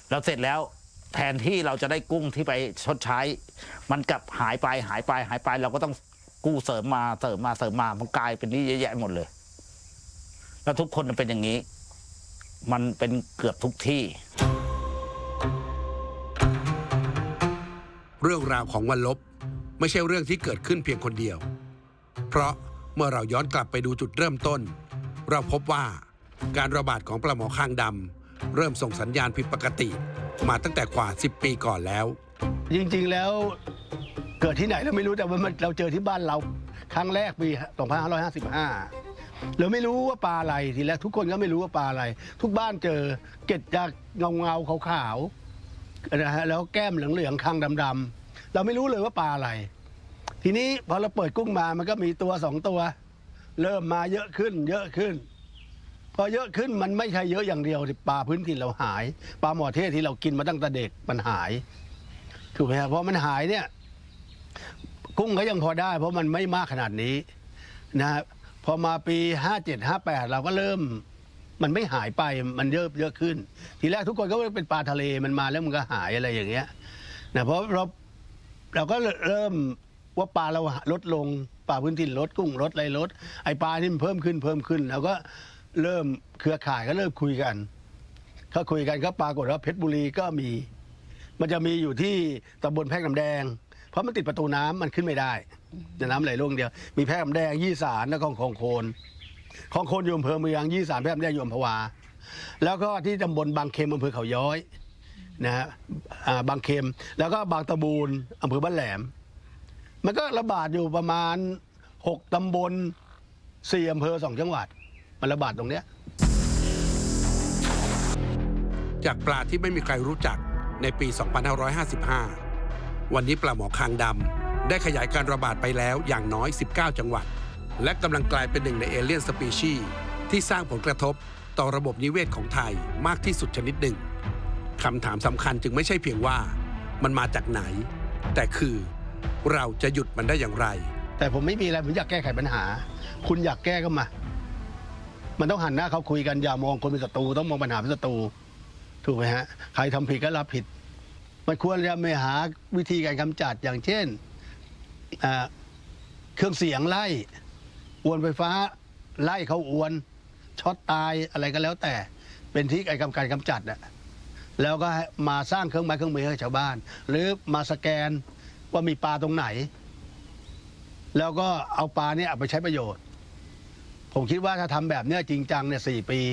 แล้วเสร็จแล้วแทนที่เราจะได้กุ้งที่ไปชดใช้ มันกลับหายไปเราก็ต้องกู้เสริมมามันกลายเป็นนี่เยอะแยะหมดเลยแล้วทุกคนเป็นอย่างนี้ มันเป็นเกือบทุกที่เรื่องราวของวันลบไม่ใช่เรื่องที่เกิดขึ้นเพียงคนเดียวเพราะเมื่อเราย้อนกลับไปดูจุดเริ่มต้นเราพบว่าการระบาดของปลาหมอคางดำเริ่มส่งสัญญาณผิดปกติมาตั้งแต่กว่า10 ปีก่อนแล้วจริงๆแล้วเกิดที่ไหนเราไม่รู้แต่ว่าเราเจอที่บ้านเราครั้งแรกปี2555เราไม่รู้ว่าปลาอะไรทีแรกทุกคนก็ไม่รู้ว่าปลาอะไรทุกบ้านเจอเกล็ดจะเงาขาวๆนะฮะแล้วแก้มเหลืองๆคางดำๆเราไม่รู้เลยว่าปลาอะไรทีนี้พอเราเปิดกุ้งมามันก็มีตัว2 ตัวเริ่มมาเยอะขึ้นพอเยอะขึ้นมันไม่ใช่เยอะอย่างเดียวปลาพื้นถิ่นเราหายปลาหมอเทศที่เรากินมาตั้งแต่เด็กมันหายถูกไหมครับเพราะมันหายเนี่ยกุ้งก็ยังพอได้เพราะมันไม่มากขนาดนี้นะครับพอมาปี57-58เราก็เริ่มมันไม่หายไปมันเยอะขึ้นทีแรกทุกคนก็เป็นปลาทะเลมันมาแล้วมันก็หายอะไรอย่างเงี้ยนะเพราะเราก็เริ่มว่าปลาเราลดลงปลาพื้นถิ่นลดกุ้งลดอะไรลดไอปลาที่มันเพิ่มขึ้นแล้วก็เริ่มเครือข่ายก็เริ่มคุยกันก็ปรากฏว่าเพชรบุรีก็มีมันจะมีอยู่ที่ตำบลแพรกน้ำแดงเพราะมันติดประตูน้ำมันขึ้นไม่ได้น้ำไหลลงเดียวมีแพรกน้ำแดงยี่สารและคลองโคนอยู่อำเภอเมืองยี่สารแพรกน้ำแดงอยู่อำเภอวาแล้วก็ที่ตำบลบางเค็มอำเภอเขาย้อยนะฮะบางเค็มแล้วก็บางตะบูนอำเภอบ้านแหลมมันก็ระบาดอยู่ประมาณ6 ตำบล4 อำเภอ2 จังหวัดมันระบาดตรงเนี้ยจากปลาที่ไม่มีใครรู้จักในปี 2555 วันนี้ปลาหมอคางดำได้ขยายการระบาดไปแล้วอย่างน้อย19 จังหวัดและกำลังกลายเป็นหนึ่งในเอเลี่ยนสปีชีส์ที่สร้างผลกระทบต่อระบบนิเวศของไทยมากที่สุดชนิดหนึ่งคำถามสำคัญจึงไม่ใช่เพียงว่ามันมาจากไหนแต่คือเราจะหยุดมันได้อย่างไรแต่ผมไม่มีอะไรผมอยากแก้ไขปัญหาคุณอยากแก้ก็มามันต้องหันหน้าเขาคุยกันอย่ามองคนเป็นศัตรูต้องมองปัญหาเป็นศัตรูถูกไหมฮะใครทำผิดก็รับผิดมันควรจะไม่หาวิธีการกำจัดอย่างเช่นเครื่องเสียงไล่อวนไฟฟ้าไล่เขาอวนช็อตตายอะไรก็แล้วแต่เป็นที่การกำจัดอะแล้วก็มาสร้างเครื่องไม้เครื่องมือให้ชาวบ้านหรือมาสแกนว่ามีปลาตรงไหนแล้วก็เอาปลาเนี่ยเอาไปใช้ประโยชน์ผมคิดว่าถ้าทำแบบนี้จริงจังเนี่ย4 ปี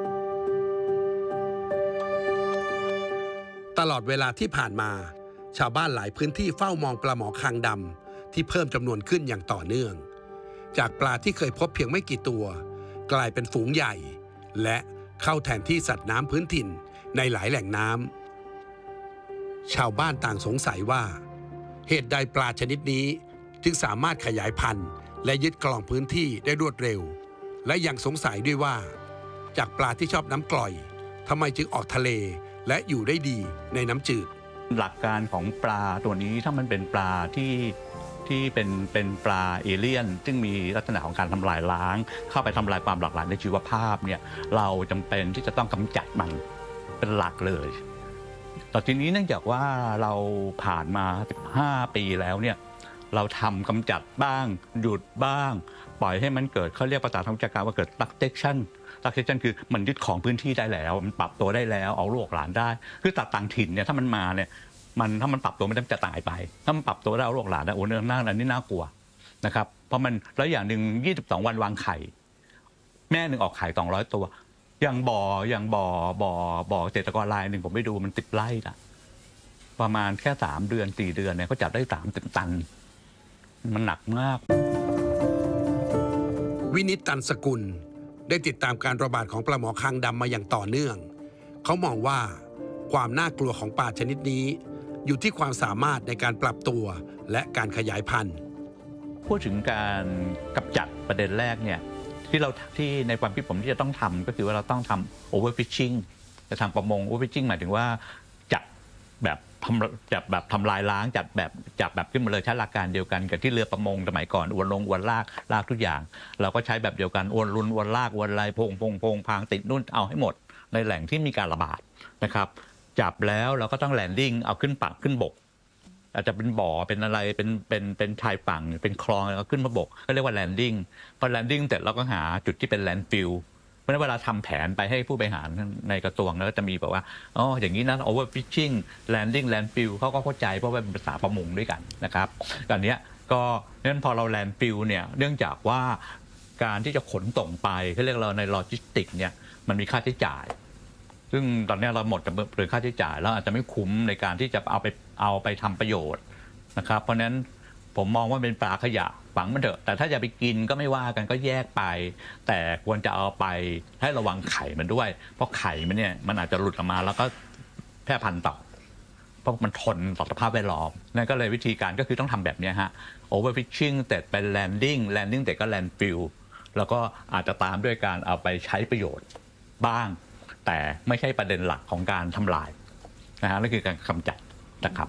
ตลอดเวลาที่ผ่านมาชาวบ้านหลายพื้นที่เฝ้ามองปลาหมอคางดำที่เพิ่มจำนวนขึ้นอย่างต่อเนื่องจากปลาที่เคยพบเพียงไม่กี่ตัวกลายเป็นฝูงใหญ่และเข้าแทนที่สัตว์น้ำพื้นถิ่นในหลายแหล่งน้ำชาวบ้านต่างสงสัยว่าเหตุใดปลาชนิดนี้จึงสามารถขยายพันธุ์และยึดครองพื้นที่ได้รวดเร็วและยังสงสัยด้วยว่าจากปลาที่ชอบน้ำกร่อยทำไมจึงออกทะเลและอยู่ได้ดีในน้ำจืดหลักการของปลาตัวนี้ถ้ามันเป็นปลาที่เป็นปลาเอเลี่ยนซึ่งมีลักษณะของการทำลายล้างเข้าไปทำลายความหลากหลายในชีวภาพเนี่ยเราจำเป็นที่จะต้องกำจัดมันเป็นหลักเลยแต่ทีนี้เนื่องจากว่าเราผ่านมา15 ปีแล้วเนี่ยเราทำกำจัดบ้างหยุดบ้างปล่อยให้มันเกิดเขาเรียกภาษาทางวิชาการว่าเกิด stagnation คือมันยึดของพื้นที่ได้แล้วมันปรับตัวได้แล้วเอาลูกหลานได้คือสัตว์ต่างถิ่นเนี่ยถ้ามันมาเนี่ยถ้ามันปรับตัวไม่ได้จะตายไปถ้ามันปรับตัวได้เอาลูกหลานได้โอ้เนื้อหน้าอันนี้น่ากลัวนะครับเพราะมันแล้วอย่างหนึ่ง22 วันวางไข่แม่หนึ่งออกไข่200 ตัวอย่างบ่อเกษตรกรรายหนึ่งผมไปดูมัน10 ไร่นะประมาณแค่3 เดือน4 เดือนเนี่ยเขาจับได้30 ตันมันหนักมากวินิจ ตันสกุลได้ติดตามการระบาดของปลาหมอคางดำมาอย่างต่อเนื่องเขามองว่าความน่ากลัวของปลาชนิดนี้อยู่ที่ความสามารถในการปรับตัวและการขยายพันธุ์พูดถึงการกำจัดประเด็นแรกเนี่ยที่ในความคิดผมที่จะต้องทำก็คือว่าเราต้องทำ overfishing จะทำประมง overfishing หมายถึงว่าจับแบบทำลายล้างจับแบบขึ้นมาเลยใช้หลักการเดียวกันกับที่เรือประมงสมัยก่อนอวนลากทุกอย่างเราก็ใช้แบบเดียวกันอวนลากอวนอะไรพงพางติดนู่นเอาให้หมดในแหล่งที่มีการระบาดนะครับจับแล้วเราก็ต้องแลนดิ้งเอาขึ้นฝั่งขึ้นบกอาจจะเป็นบ่อเป็นอะไรเป็นชายฝั่งเป็นคลองแล้วก็ขึ้นมาบกก็เรียกว่าแลนดิ้งพอแลนดิ้งเสร็จเราก็หาจุดที่เป็นแลนด์ฟิลเพราะฉะนั้นเวลาทำแผนไปให้ผู้บริหารในกระทรวงแล้วจะมีบอกว่าอ๋ออย่างนี้นะ overfishing landing landfill เขาก็เข้าใจเพราะว่าเป็นภาษาประมงด้วยกันนะครับตอนนี้ก็นั้นพอเรา landfill เนี่ยเนื่องจากว่าการที่จะขนส่งไปเขาเรียกเราในโลจิสติกเนี่ยมันมีค่าใช้จ่ายซึ่งตอนนี้เราหมดกับเรื่องค่าใช้จ่ายแล้วอาจจะไม่คุ้มในการที่จะเอาไปทำประโยชน์นะครับเพราะฉะนั้นผมมองว่าเป็นปลาขยะฝังมันเถอะแต่ถ้าจะไปกินก็ไม่ว่ากันก็แยกไปแต่ควรจะเอาไปให้ระวังไข่มันด้วยเพราะไข่มันเนี่ยมันอาจจะหลุดออกมาแล้วก็แพร่พันธุ์ต่อเพราะมันทนต่อสภาพแวดล้อมนั่นก็เลยวิธีการก็คือต้องทำแบบนี้ฮะ overfishing แต่เป็น landing แต่ก็ landfill แล้วก็อาจจะตามด้วยการเอาไปใช้ประโยชน์บ้างแต่ไม่ใช่ประเด็นหลักของการทำลายนะฮะนั่นคือการกำจัดนะครับ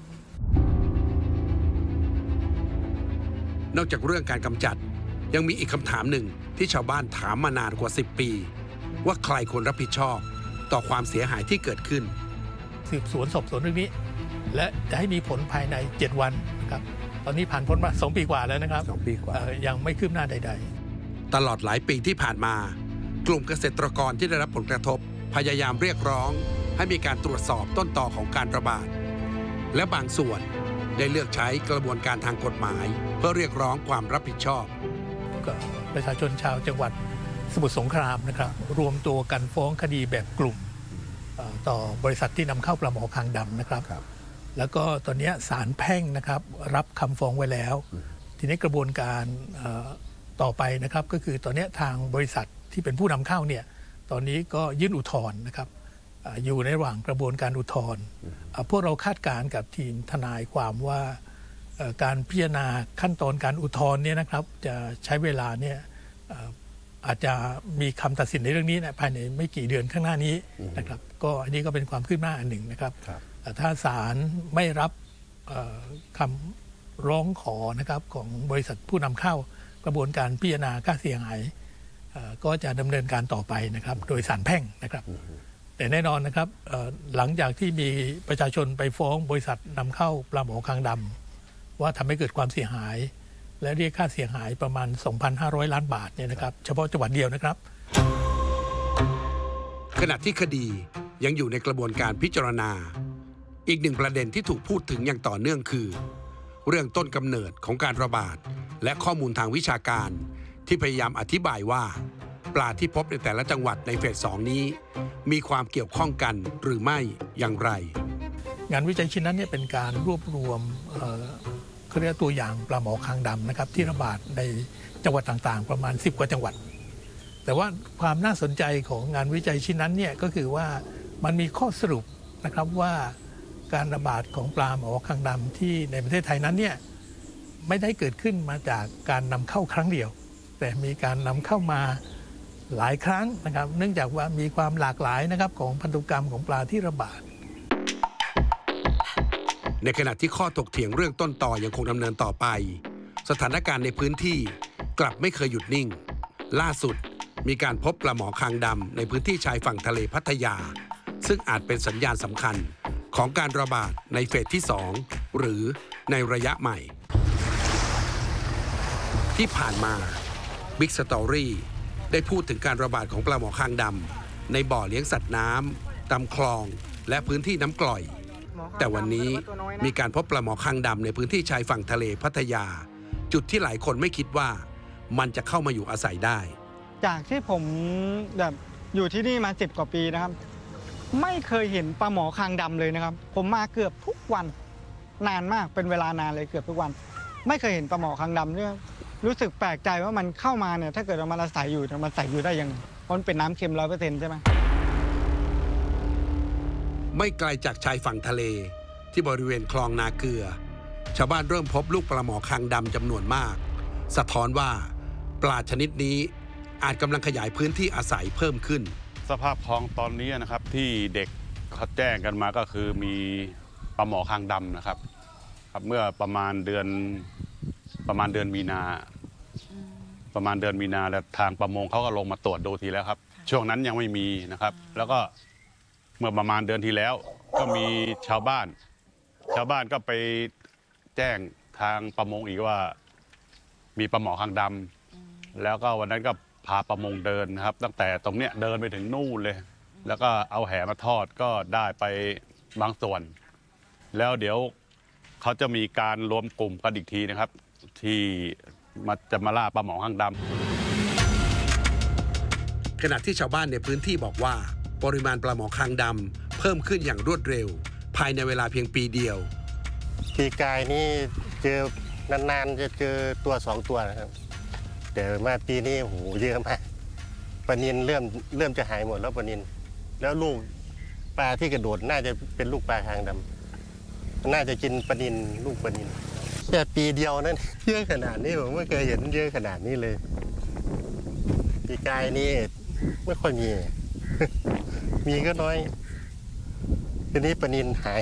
นอกจากเรื่องการกำจัดยังมีอีกคำถามหนึ่งที่ชาวบ้านถามมานานกว่า10 ปีว่าใครควรรับผิดชอบต่อความเสียหายที่เกิดขึ้นสืบสวนสอบสวนเรื่องนี้และจะให้มีผลภายใน7 วันนะครับตอนนี้ผ่านพ้นมา2 ปีกว่าแล้วนะครับ 2 ปีกว่ายังไม่คืบหน้าใดๆตลอดหลายปีที่ผ่านมากลุ่มเกษตรกรที่ได้รับผลกระทบพยายามเรียกร้องให้มีการตรวจสอบต้นตอของการระบาดและบางส่วนได้เลือกใช้กระบวนการทางกฎหมายเพื่อเรียกร้องความรับผิดชอบก็ประชาชนชาวจังหวัดสมุทรสงครามนะครับรวมตัวกันฟ้องคดีแบบกลุ่มต่อบริษัทที่นำเข้าปลาหมอคางดำนะครับแล้วก็ตอนนี้ศาลแพ่งนะครับรับคำฟ้องไว้แล้วทีนี้กระบวนการต่อไปนะครับก็คือตอนนี้ทางบริษัทที่เป็นผู้นำเข้าเนี่ยตอนนี้ก็ยื่นอุทธรณ์นะครับอยู่ในระหว่างกระบวนการอุทธรณ์พวกเราคาดการณ์กับทีมทนายความว่าการพิจารณาขั้นตอนการอุทธรณ์เนี่ยนะครับจะใช้เวลาเนี่ยอาจจะมีคำตัดสินในเรื่องนี้ภายในไม่กี่เดือนข้างหน้านี้นะครับก็อันนี้ก็เป็นความคืบหน้าอันหนึ่งนะครับถ้าศาลไม่รับคำร้องขอนะครับของบริษัทผู้นำเข้ากระบวนการพิจารณาค่าเสียหายก็จะดำเนินการต่อไปนะครับโดยศาลแพ่งนะครับแต่แน่นอนนะครับหลังจากที่มีประชาชนไปฟ้องบริษัทนำเข้าปลาหมอคางดำว่าทำให้เกิดความเสียหายและเรียกค่าเสียหายประมาณ 2,500 ล้านบาทเนี่ยนะครับเฉพาะจังหวัดเดียวนะครับขณะที่คดียังอยู่ในกระบวนการพิจารณาอีกหนึ่งประเด็นที่ถูกพูดถึงอย่างต่อเนื่องคือเรื่องต้นกำเนิดของการระบาดและข้อมูลทางวิชาการที่พยายามอธิบายว่าปลาที่พบในแต่ละจังหวัดในเฟส 2 นี้มีความเกี่ยวข้องกันหรือไม่อย่างไรงานวิจัยชิ้นนั้นเนี่ยเป็นการรวบรวมเขาเรียกตัวอย่างปลาหมอคางดำนะครับที่ระบาดในจังหวัดต่างๆประมาณ10 กว่าจังหวัดแต่ว่าความน่าสนใจของงานวิจัยชิ้นนั้นเนี่ยก็คือว่ามันมีข้อสรุปนะครับว่าการระบาดของปลาหมอคางดำที่ในประเทศไทยนั้นเนี่ยไม่ได้เกิดขึ้นมาจากการนำเข้าครั้งเดียวแต่มีการนำเข้ามาหลายครั้งนะครับเนื่องจากว่ามีความหลากหลายนะครับของพันธุกรรมของปลาที่ระบาดในขณะที่ข้อถกเถียงเรื่องต้นตอยังคงดำเนินต่อไปสถานการณ์ในพื้นที่กลับไม่เคยหยุดนิ่งล่าสุดมีการพบปลาหมอคางดำในพื้นที่ชายฝั่งทะเลพัทยาซึ่งอาจเป็นสัญญาณสำคัญของการระบาดในเฟสที่ 2หรือในระยะใหม่ที่ผ่านมา Big Story ได้พูดถึงการระบาดของปลาหมอคางดำในบ่อเลี้ยงสัตว์น้ำตามคลองและพื้นที่น้ำกร่อยแต่วันนี้มีการพบปลาหมอคางดำในพื้นที่ชายฝั่งทะเลพัทยาจุดที่หลายคนไม่คิดว่ามันจะเข้ามาอยู่อาศัยได้จากที่ผมแบบอยู่ที่นี่มา10 กว่าปีนะครับไม่เคยเห็นปลาหมอคางดำเลยนะครับผมมาเกือบทุกวันนานมากเป็นเวลานานเลยเกือบทุกวันไม่เคยเห็นปลาหมอคางดำเนี่ยรู้สึกแปลกใจว่ามันเข้ามาเนี่ยถ้าเกิดมันอาศัยอยู่มันใส่อยู่ได้ยังไงเพราะมันเป็นน้ำเค็ม 100% ใช่ไหมไม่ไกลจากชายฝั่งทะเลที่บริเวณคลองนาเกลือชาวบ้านเริ่มพบลูกปลาหมอคางดำจำนวนมากสะท้อนว่าปลาชนิดนี้อาจกำลังขยายพื้นที่อาศัยเพิ่มขึ้นสภาพคลองตอนนี้นะครับที่เด็กเขาแจ้งกันมาก็คือมีปลาหมอคางดำนะครับเมื่อประมาณเดือนมีนาแล้วทางประมงเขาก็ลงมาตรวจดูทีแล้วครับช่วงนั้นยังไม่มีนะครับแล้วก็เมื่อประมาณเดือนที่แล้วก็มีชาวบ้านก็ไปแจ้งทางประมงอีกว่ามีปลาหมอคางดำแล้วก็วันนั้นก็พาประมงเดินนะครับตั้งแต่ตรงเนี้ยเดินไปถึงนู่นเลยแล้วก็เอาแหมาทอดก็ได้ไปบางส่วนแล้วเดี๋ยวเขาจะมีการรวมกลุ่มกันอีกทีนะครับที่จะมาล่าปลาหมอคางดำขณะที่ชาวบ้านในพื้นที่บอกว่าปริมาณปลาหมอคางดำเพิ่มขึ้นอย่างรวดเร็วภายในเวลาเพียงปีเดียวปีกายนี่เจอนานๆจะเจอตัว2 ตัวนะครับแต่มาปีนี้โหเยอะมากปลานิลเริ่มจะหายหมดแล้วปลานิลแล้วลูกปลาที่กระโดดน่าจะเป็นลูกปลาคางดำน่าจะกินปลานิลลูกปลานิลแค่ปีเดียวนั้นเยอะขนาดนี้ผมไม่เคยเห็นเยอะขนาดนี้เลยปีกายนี่ไม่ค่อยมี มีก็น้อยทีนี้ปลานิลหาย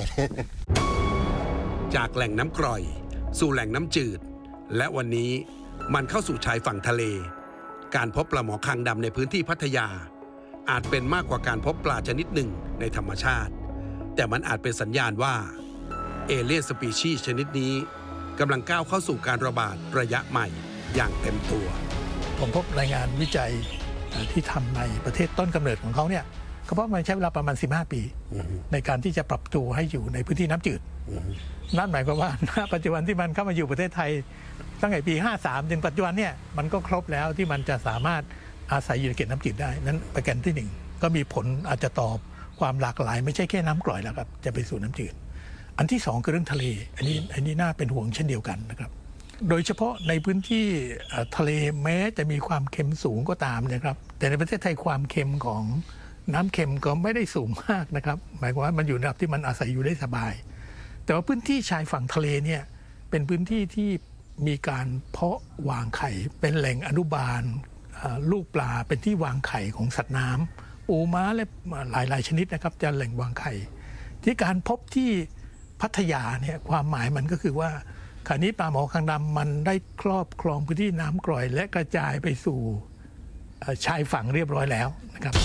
จากแหล่งน้ำกร่อยสู่แหล่งน้ำจืดและวันนี้มันเข้าสู่ชายฝั่งทะเลการพบปลาหมอคางดำในพื้นที่พัทยาอาจเป็นมากกว่าการพบปลาชนิดหนึ่งในธรรมชาติแต่มันอาจเป็นสัญญาณว่าเอเลี่ยนสปีชีส์ชนิดนี้กำลังก้าวเข้าสู่การระบาดระยะใหม่อย่างเต็มตัวผมพบรายงานวิจัยที่ทำในประเทศต้นกำเนิดของเขาเนี่ยเขาบอกมันใช้เวลาประมาณ15 ปีในการที่จะปรับตัวให้อยู่ในพื้นที่น้ำจืดนั่นหมายความว่าณปัจจุบันที่มันเข้ามาอยู่ประเทศไทยตั้งแต่ปี53จนปัจจุบันเนี่ยมันก็ครบแล้วที่มันจะสามารถอาศัยอยู่ในเขตน้ำจืดได้นั้นประการที่1ก็มีผลอาจจะตอบความหลากหลายไม่ใช่แค่น้ำกร่อยแล้วครับจะไปสู่น้ำจืดอันที่2คือเรื่องทะเลอันนี้น่าเป็นห่วงเช่นเดียวกันนะครับโดยเฉพาะในพื้นที่ทะเลแม้จะมีความเค็มสูงก็ตามนะครับแต่ในประเทศไทยความเค็มของน้ำเค็มก็ไม่ได้สูงมากนะครับหมายความว่ามันอยู่ในระดับที่มันอาศัยอยู่ได้สบายแต่ว่าพื้นที่ชายฝั่งทะเลเนี่ยเป็นพื้นที่ที่มีการเพาะวางไข่เป็นแหล่งอนุบาลลูกปลาเป็นที่วางไข่ของสัตว์น้ำปูม้าและหลายชนิดนะครับจะแหล่งวางไข่ที่การพบที่พัทยาเนี่ยความหมายมันก็คือว่าขณะนี้ปลาหมอคางดำมันได้ครอบครองพื้นที่น้ำกร่อยและกระจายไปสู่ชายฝั่งเรียบร้อยแล้วนะครับ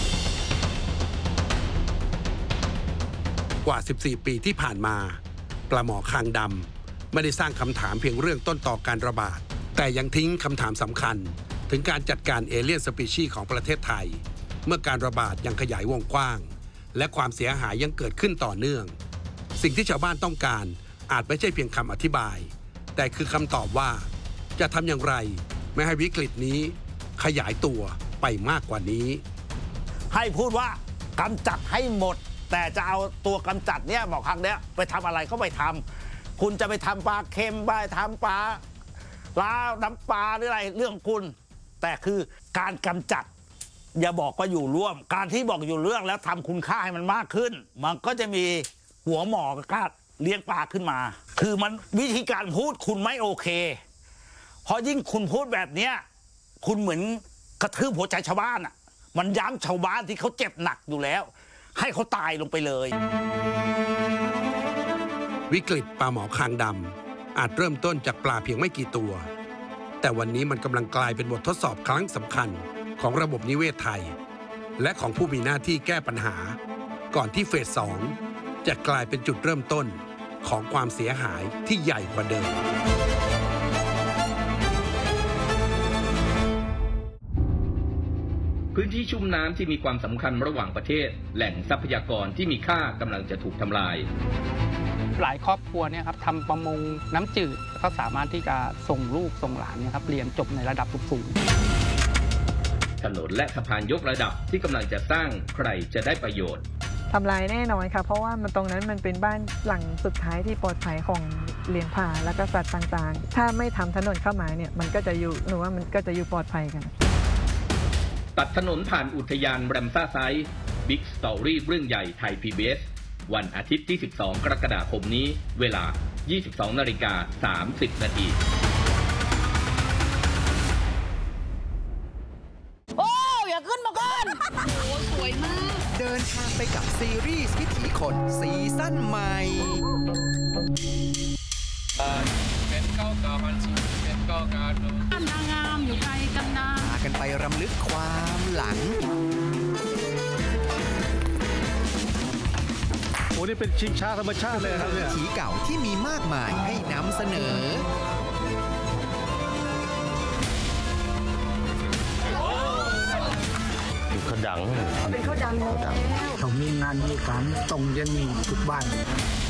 กว่า14 ปีที่ผ่านมาปลาหมอคางดำไม่ได้สร้างคำถามเพียงเรื่องต้นต่อการระบาดแต่ยังทิ้งคำถามสำคัญถึงการจัดการเอเลี่ยนสปีชีส์ของประเทศไทยเมื่อการระบาดยังขยายวงกว้างและความเสียหายยังเกิดขึ้นต่อเนื่องสิ่งที่ชาวบ้านต้องการอาจไม่ใช่เพียงคำอธิบายแต่คือคำตอบว่าจะทำอย่างไรไม่ให้วิกฤตนี้ขยายตัวไปมากกว่านี้ให้พูดว่ากำจัดให้หมดแต่จะเอาตัวกำจัดเนี่ยบอกครั้งเนี้ยไปทำอะไรก็ไปทำคุณจะไปทำปลาเค็มไปทำปลาน้ำปลาหรืออะไรเรื่องของคุณแต่คือการกำจัดอย่าบอกว่าอยู่ร่วมการที่บอกอยู่เรื่องแล้วทำคุณค่าให้มันมากขึ้นมันก็จะมีหัวหมอกับการเลี้ยงปลาขึ้นมาคือมันวิธีการพูดคุณไม่โอเคเพราะยิ่งคุณพูดแบบเนี้ยคุณเหมือนกระทืบหัวใจชาวบ้านอ่ะมันย้ำชาวบ้านที่เขาเจ็บหนักอยู่แล้วให้เขาตายลงไปเลยวิกฤตปลาหมอคางดำอาจเริ่มต้นจากปลาเพียงไม่กี่ตัวแต่วันนี้มันกำลังกลายเป็นบททดสอบครั้งสำคัญของระบบนิเวศไทยและของผู้มีหน้าที่แก้ปัญหาก่อนที่เฟส 2จะกลายเป็นจุดเริ่มต้นของความเสียหายที่ใหญ่กว่าเดิมพื้นที่ชุ่มน้ำที่มีความสำคัญระหว่างประเทศแหล่งทรัพยากรที่มีค่ากำลังจะถูกทำลายหลายครอบครัวเนี่ยครับทำประมงน้ำจืดก็สามารถที่จะส่งลูกส่งหลานเนี่ยครับเรียนจบในระดับสูงถนนและสะพานยกระดับที่กำลังจะสร้างใครจะได้ประโยชน์ทำลายแน่นอนค่ะเพราะว่ามันตรงนั้นมันเป็นบ้านหลังสุดท้ายที่ปลอดภัยของเลี้ยงผาและก็สัตว์ต่างๆถ้าไม่ทำถนนเข้ามาเนี่ยมันก็จะอยู่หนูว่ามันก็จะอยู่ปลอดภัยกันตัดถนนผ่านอุทยานแรมซ่าไซต์บิ๊กสตอรี่เรื่องใหญ่ไทย PBS วันอาทิตย์ที่12 กรกฎาคมนี้เวลา 22:30 น. โอ้อย่าขึ้นมาก่อนโอ้สวยมากเดินทางไปกับซีรีส์วิถีคนซีซั่นใหม่เป็นเก้ากาพันสูเป็นเก้ากาดูนางงามอยู่ไกลกันนานพากันไปรำลึกความหลังอ้นี่เป็นชิงช้าธรรมชาติเลยครับเนี่ยวิถีเก่าที่มีมากมายให้นำเสนอข้าวดังเป็นข้าวดังแล้วเขามีงานมีการตรงยันมีทุกบ้าน